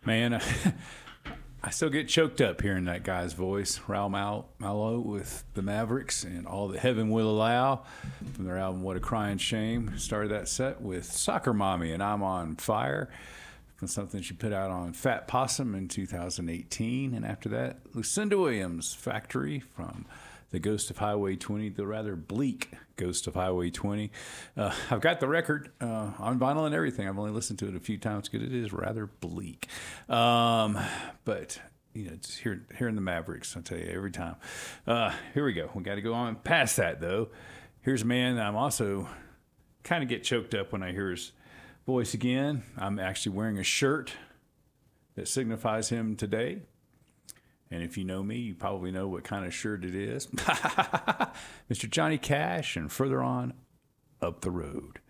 Man, I still get choked up hearing that guy's voice, Raul Malo with the Mavericks and All That Heaven Will Allow from their album What a Crying Shame. Started that set with Soccer Mommy and I'm on Fire from something she put out on Fat Possum in 2018. And after that, Lucinda Williams, Factory from The Ghost of Highway 20, the rather bleak Ghost of Highway 20. I've got the record on vinyl and everything. I've only listened to it a few times because it is rather bleak. But, you know, it's hearing the Mavericks, I tell you, every time. Here we go. We got to go on past that, though. Here's a man I'm also kind of get choked up when I hear his voice again. I'm actually wearing a shirt that signifies him today. And if you know me, you probably know what kind of shirt it is. Mr. Johnny Cash and Further On Up the Road.